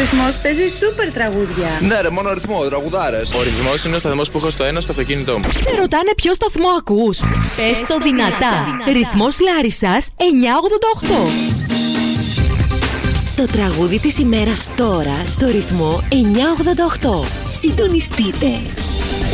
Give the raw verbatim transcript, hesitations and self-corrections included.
Ρυθμός παίζει σούπερ τραγούδια. Ναι, ρε, μόνο ρυθμό, τραγουδάρες. Ο ρυθμός είναι ο σταθμός που έχω στο ένα στο αυτοκίνητό μου. Σε ρωτάνε ποιο σταθμό ακούς. Πες το δυνατά. Ρυθμός Λάρισσας εννιακόσια ογδόντα οκτώ. Το τραγούδι της ημέρας τώρα στο ρυθμό εννιακόσια ογδόντα οκτώ. Συντονιστείτε.